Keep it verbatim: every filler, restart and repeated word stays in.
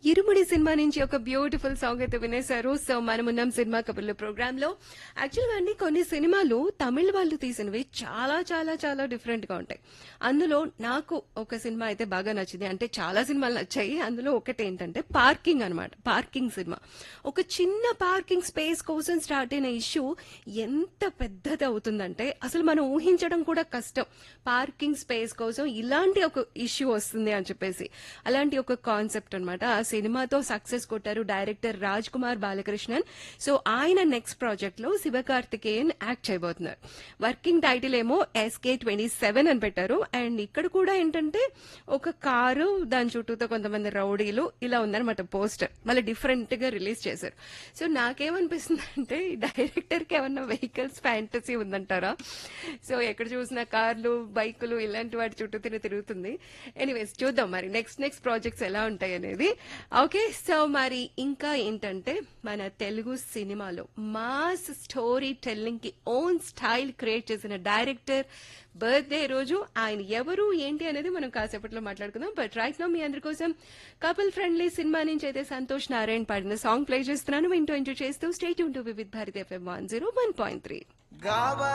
ఇరుముడి cinema నుంచి ఒక beautiful song అయితే వినేశారు. సో మనమున్నాం సినిమా కబుర్లు ప్రోగ్రామ్ లో. యాక్చువల్ గా అండి కొన్ని సినిమాలు తమిళ వాళ్ళు తీసినవి చాలా చాలా చాలా డిఫరెంట్ గా ఉంటాయి. అందులో నాకు ఒక సినిమా అయితే బాగా నచ్చింది. అంటే చాలా సినిమాలు నచ్చాయి. అందులో ఒకటి ఏంటంటే పార్కింగ్ అన్నమాట. Parking cinema. ఒక చిన్న పార్కింగ్ స్పేస్ కోసం స్టార్ట్ అయిన ఇష్యూ ఎంత పెద్దది అవుతుందంటే అసలు మనం ఊహించడం కూడా కష్టం. పార్కింగ్ స్పేస్ కోసం ఇలాంటి ఒక ఇష్యూ వస్తుంది అని చెప్పేసి అలాంటి ఒక కాన్సెప్ట్ అన్నమాట. ఆ సినిమాతో సక్సెస్ కొట్టారు డైరెక్టర్ రాజ్ కుమార్ బాలకృష్ణన్. సో ఆయన నెక్స్ట్ ప్రాజెక్ట్ లో శివకార్తికేయన్ యాక్ట్ చేయబోతున్నారు. వర్కింగ్ టైటిల్ ఏమో ఎస్కే ట్వంటీ సెవెన్ అని పెట్టారు. అండ్ ఇక్కడ కూడా ఏంటంటే ఒక కారు దాని చుట్టూతో కొంతమంది రౌడీలు ఇలా ఉందన్నమాట పోస్టర్. మళ్ళీ డిఫరెంట్ గా రిలీజ్ చేశారు. సో నాకేమనిపిస్తుంది అంటే డైరెక్టర్ కి ఏమన్నా వెహికల్స్ ఫ్యాంటసీ ఉందంటారా? సో ఎక్కడ చూసినా కార్లు బైకులు ఇలాంటి వాటి చుట్టూ తిని తిరుగుతుంది. ఎనీవేస్ చూద్దాం మరి నెక్స్ట్ నెక్స్ట్ ప్రాజెక్ట్స్ ఎలా ఉంటాయి అనేది. ఓకే, సో మరి ఇంకా ఏంటంటే మన తెలుగు సినిమాలో మాస్ స్టోరీ టెల్లింగ్ కి ఓన్ స్టైల్ క్రియేట్ చేసిన డైరెక్టర్ బర్త్డే రోజు ఆయన ఎవరు ఏంటి అనేది మనం కాసేపట్లో మాట్లాడుకుందాం. బట్ రైట్ నౌ మీ అందరి కోసం కపుల్ ఫ్రెండ్లీ సినిమా నుంచి అయితే సంతోష్ నారాయణ పాడిన సాంగ్ ప్లే చేస్తున్నాను. వింటూ ఎంజాయ్ చేస్తూ stay tune to Vividh Bharati FM one zero one point three.